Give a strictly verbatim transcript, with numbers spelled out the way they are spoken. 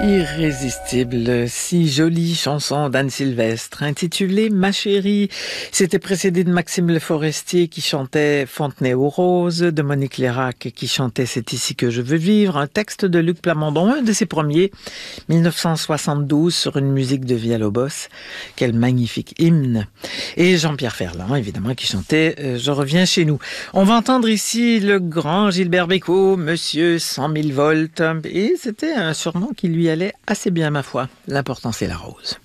Irrésistible, si jolie chanson d'Anne Sylvestre intitulée Ma chérie. C'était précédé de Maxime Le Forestier qui chantait Fontenay aux roses, de Monique Lérac qui chantait C'est ici que je veux vivre, un texte de Luc Plamondon, un de ses premiers, mille neuf cent soixante-douze, sur une musique de Villalobos. Quel magnifique hymne. Et Jean-Pierre Ferland, évidemment, qui chantait euh, Je reviens chez nous. On va entendre ici le grand Gilbert Bécaud, Monsieur cent mille volts, et c'était un surnom qui lui allait assez bien, ma foi. L'important, c'est la rose.